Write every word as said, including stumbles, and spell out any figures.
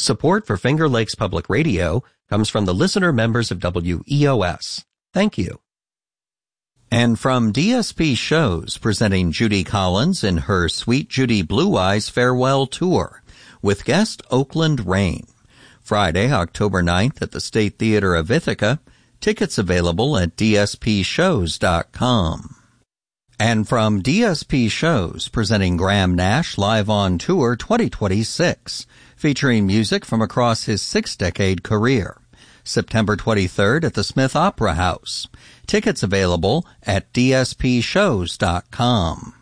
Support for Finger Lakes Public Radio comes from the listener members of W E O S. Thank you. And from D S P Shows, presenting Judy Collins in her Sweet Judy Blue Eyes Farewell Tour with guest Oakland Rain. Friday, October ninth at the State Theater of Ithaca. Tickets available at D S P shows dot com. And from D S P Shows, presenting Graham Nash Live on Tour twenty twenty-six, featuring music from across his six-decade career. September twenty-third at the Smith Opera House. Tickets available at D S P shows dot com.